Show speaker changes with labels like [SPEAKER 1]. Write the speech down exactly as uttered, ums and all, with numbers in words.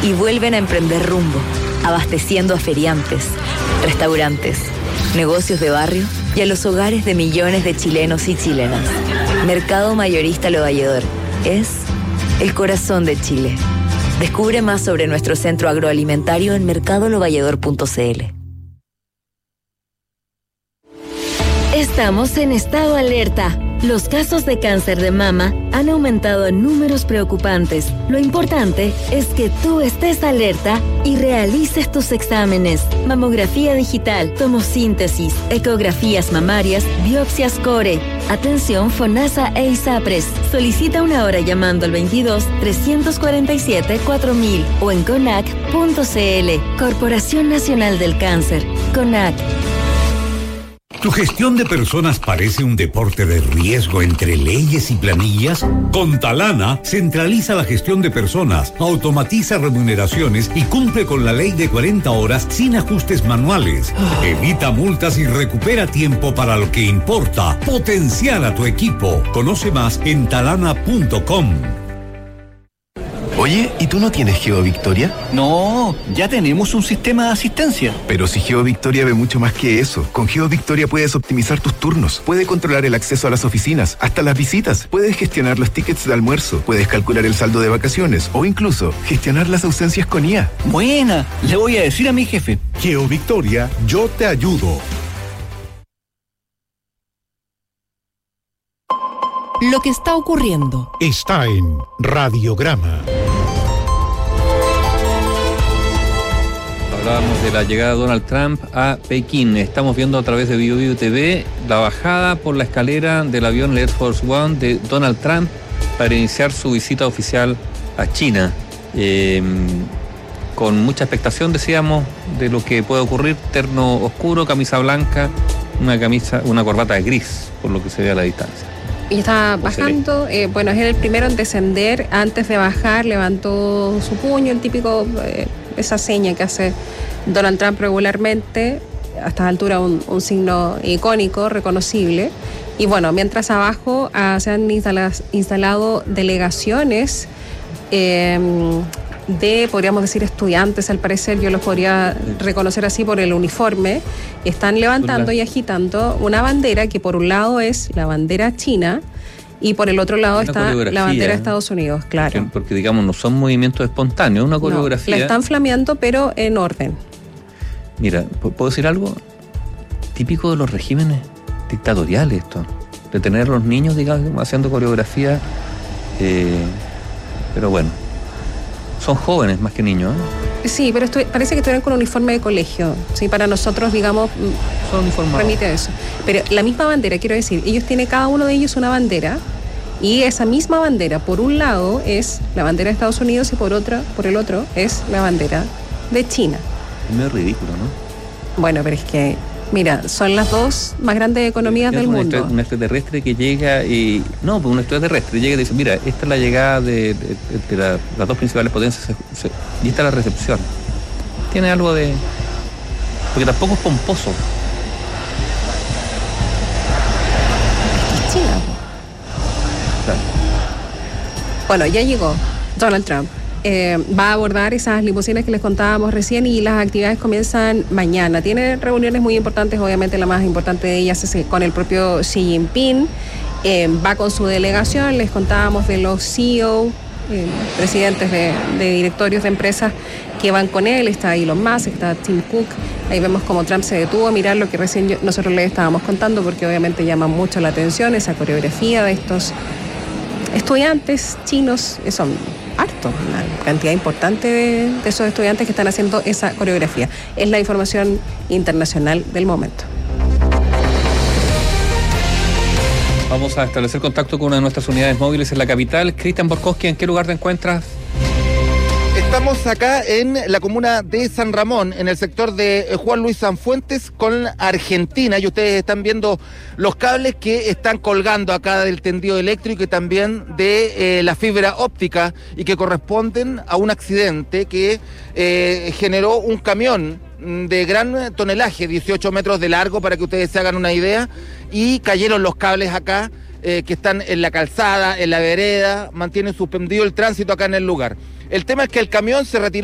[SPEAKER 1] y vuelven a emprender rumbo, abasteciendo a feriantes, restaurantes, negocios de barrio y a los hogares de millones de chilenos y chilenas. Mercado Mayorista Lo Valledor es el corazón de Chile. Descubre más sobre nuestro centro agroalimentario en mercado lo valledor punto c l.
[SPEAKER 2] Estamos en estado alerta. Los casos de cáncer de mama han aumentado en números preocupantes. Lo importante es que tú estés alerta y realices tus exámenes. Mamografía digital, tomosíntesis, ecografías mamarias, biopsias core. Atención FONASA e ISAPRES. Solicita una hora llamando al veintidós, trescientos cuarenta y siete, cuatro mil o en conac punto c l. Corporación Nacional del Cáncer. CONAC.
[SPEAKER 3] ¿Tu gestión de personas parece un deporte de riesgo entre leyes y planillas? Con Talana, centraliza la gestión de personas, automatiza remuneraciones y cumple con la ley de cuarenta horas sin ajustes manuales. Evita multas y recupera tiempo para lo que importa. Potenciar a tu equipo. Conoce más en talana punto com.
[SPEAKER 4] Oye, ¿y tú no tienes GeoVictoria?
[SPEAKER 5] No, ya tenemos un sistema de asistencia.
[SPEAKER 4] Pero si GeoVictoria ve mucho más que eso. Con GeoVictoria puedes optimizar tus turnos, puedes controlar el acceso a las oficinas, hasta las visitas, puedes gestionar los tickets de almuerzo, puedes calcular el saldo de vacaciones o incluso gestionar las ausencias con I A.
[SPEAKER 5] Buena, le voy a decir a mi jefe.
[SPEAKER 6] GeoVictoria, yo te ayudo.
[SPEAKER 7] Lo que está ocurriendo
[SPEAKER 6] está en Radiograma.
[SPEAKER 8] Hablábamos de la llegada de Donald Trump a Pekín. Estamos viendo a través de Bio Bio T V la bajada por la escalera del avión Air Force One de Donald Trump para iniciar su visita oficial a China. Eh, con mucha expectación, decíamos, de lo que puede ocurrir. Terno oscuro, camisa blanca, una camisa, una corbata gris, por lo que se ve a la distancia.
[SPEAKER 9] Y está bajando, eh, bueno, es el primero en descender. Antes de bajar levantó su puño, el típico, eh, esa seña que hace Donald Trump regularmente, a esta altura un, un signo icónico, reconocible. Y bueno, mientras abajo ah, se han instala, instalado delegaciones eh, de, podríamos decir, estudiantes, al parecer, yo los podría reconocer así por el uniforme. Están levantando y agitando una bandera que por un lado es la bandera china y por el otro lado está la bandera de Estados Unidos, claro.
[SPEAKER 8] Porque, porque digamos, no son movimientos espontáneos, una coreografía.
[SPEAKER 9] No, la están flameando, pero en orden.
[SPEAKER 8] Mira, ¿puedo decir algo? Típico de los regímenes dictatoriales esto, de tener a los niños, digamos, haciendo coreografía, eh, pero bueno. Son jóvenes más que niños, ¿eh?
[SPEAKER 9] Sí, pero estu- parece que estuvieron con uniforme de colegio. Sí, para nosotros, digamos,
[SPEAKER 8] son uniformados.
[SPEAKER 9] Remite a eso. Pero la misma bandera, quiero decir, ellos tienen, cada uno de ellos una bandera, y esa misma bandera, por un lado, es la bandera de Estados Unidos y por otra, por el otro, es la bandera de China.
[SPEAKER 8] Es medio ridículo, ¿no?
[SPEAKER 9] Bueno, pero es que, mira, son las dos más grandes economías del
[SPEAKER 8] un
[SPEAKER 9] mundo.
[SPEAKER 8] Un extraterrestre que llega y... No, pues un extraterrestre llega y dice, mira, esta es la llegada de, de, de la, las dos principales potencias se, se, y esta es la recepción. Tiene algo de... Porque tampoco es pomposo.
[SPEAKER 9] Es China.
[SPEAKER 8] Claro.
[SPEAKER 9] Bueno, ya llegó Donald Trump. Eh, va a abordar esas limusinas que les contábamos recién y las actividades comienzan mañana. Tiene reuniones muy importantes, obviamente la más importante de ellas es con el propio Xi Jinping. Eh, va con su delegación, les contábamos de los C E O, eh, presidentes de, de directorios de empresas que van con él. Está Elon Musk, está Tim Cook. Ahí vemos cómo Trump se detuvo a mirar lo que recién yo, nosotros les estábamos contando, porque obviamente llama mucho la atención esa coreografía de estos estudiantes chinos. Son harto, una cantidad importante de, de esos estudiantes que están haciendo esa coreografía. Es la información internacional del momento.
[SPEAKER 8] Vamos a establecer contacto con una de nuestras unidades móviles en la capital. Cristian Borkowski, ¿en qué lugar te encuentras?
[SPEAKER 10] Estamos acá en la comuna de San Ramón, en el sector de Juan Luis Sanfuentes con Argentina, y ustedes están viendo los cables que están colgando acá del tendido eléctrico y también de eh, la fibra óptica, y que corresponden a un accidente que eh, generó un camión de gran tonelaje, dieciocho metros de largo, para que ustedes se hagan una idea, y cayeron los cables acá eh, que están en la calzada, en la vereda, mantienen suspendido el tránsito acá en el lugar. El tema es que el camión se retiró